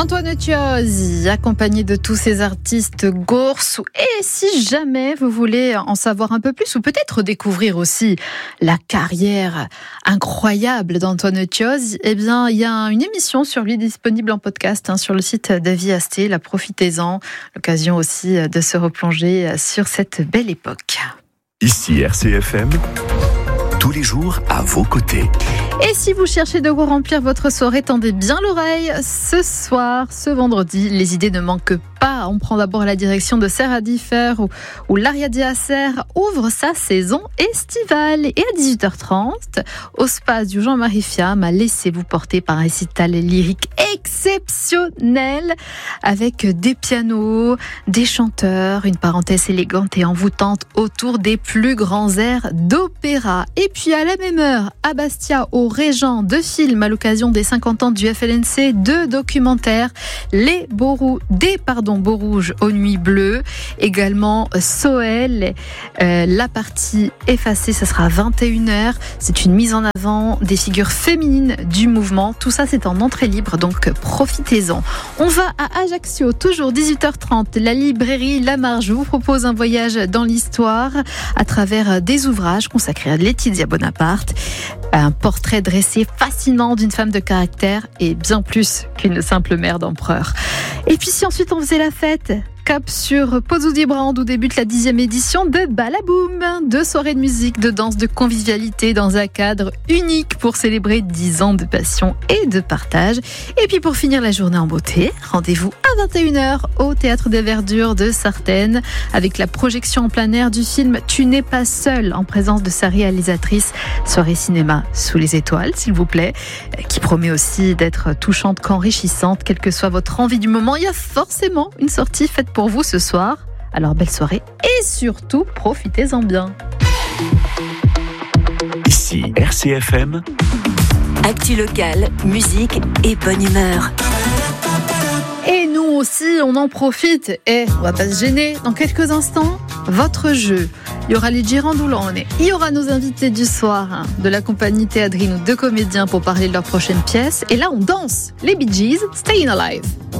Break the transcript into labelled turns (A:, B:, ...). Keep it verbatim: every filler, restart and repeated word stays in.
A: Antoine Chiosi, accompagné de tous ces artistes Gorse. Et si jamais vous voulez en savoir un peu plus, ou peut-être découvrir aussi la carrière incroyable d'Antoine Chiosi, eh bien, il y a une émission sur lui disponible en podcast hein, sur le site d'Avis Asté. La profitez-en, l'occasion aussi de se replonger sur cette belle époque.
B: Ici R C F M, tous les jours à vos côtés.
A: Et si vous cherchez de vous remplir votre soirée, tendez bien l'oreille. Ce soir, ce vendredi, les idées ne manquent pas. On prend d'abord la direction de Serre à Differ où, où l'Ariadi à Serre ouvre sa saison estivale. Et à dix-huit heures trente, au Space du Jean-Marie Fiam, laissez-vous porter par un récital lyrique exceptionnel avec des pianos, des chanteurs, une parenthèse élégante et envoûtante autour des plus grands airs d'opéra. Et puis à la même heure, à Bastia, au Régent, deux films à l'occasion des cinquante ans du F L N C, deux documentaires, les beaux rouges, des pardon, beaux rouges aux nuits bleues, également Soel, euh, la partie effacée, ça sera à vingt et une heures, c'est une mise en avant des figures féminines du mouvement, tout ça c'est en entrée libre, donc profitez-en. On va à Ajaccio, toujours dix-huit heures trente, la librairie La Marge vous propose un voyage dans l'histoire à travers des ouvrages consacrés à Laetitia Bonaparte, un portrait dressé fascinant d'une femme de caractère et bien plus qu'une simple mère d'empereur. Et puis si ensuite on faisait la fête, cap sur Pozzo-di-Brand où débute la dixième édition de Balaboum. Deux soirées de musique, de danse, de convivialité dans un cadre unique pour célébrer dix ans de passion et de partage. Et puis pour finir la journée en beauté, rendez-vous à vingt et une heures au Théâtre des Verdures de Sartène avec la projection en plein air du film Tu n'es pas seul en présence de sa réalisatrice. Soirée cinéma sous les étoiles, s'il vous plaît, qui promet aussi d'être touchante qu'enrichissante, quelle que soit votre envie du moment. Il y a forcément une sortie faite pour vous ce soir. Alors belle soirée et surtout profitez-en bien.
B: Ici R C F M.
C: Actu locale, musique et bonne humeur.
A: Et nous aussi, on en profite. Et on va pas se gêner. Dans quelques instants, votre jeu. Il y aura les Girandolone. Il y aura nos invités du soir hein, de la compagnie Théâtrine ou deux comédiens pour parler de leur prochaine pièce. Et là, on danse les Bee Gees, Staying Alive.